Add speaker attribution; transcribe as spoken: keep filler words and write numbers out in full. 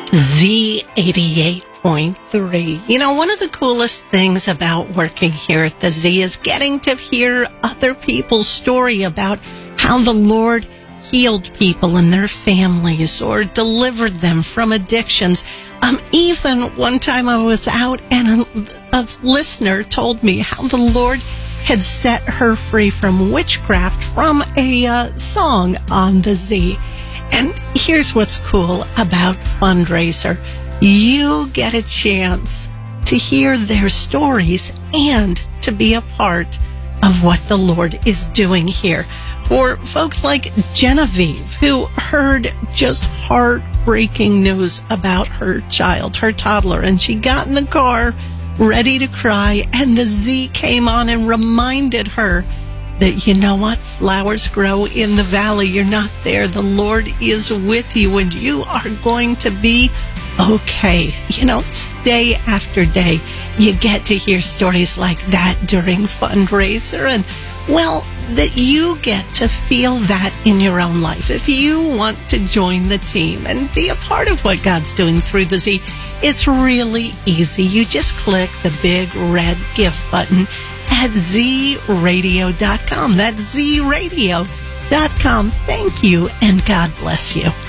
Speaker 1: Z eighty-eight point three. You know, one of the coolest things about working here at the Z is getting to hear other people's story about how the Lord healed people and their families or delivered them from addictions. Um, even one time I was out and a, a listener told me how the Lord had set her free from witchcraft from a uh, song on the Z. And here's what's cool about Fundraiser. You get a chance to hear their stories and to be a part of what the Lord is doing here. For folks like Genevieve, who heard just heartbreaking news about her child, her toddler, and she got in the car ready to cry, and the Z came on and reminded her that, you know what, flowers grow in the valley. You're not there. The Lord is with you, and you are going to be okay. You know, day after day, you get to hear stories like that during Fundraiser, and, well, that you get to feel that in your own life. If you want to join the team and be a part of what God's doing through the Z, it's really easy. You just click the big red gift button at z radio dot com. That's z radio dot com. Thank you, and God bless you.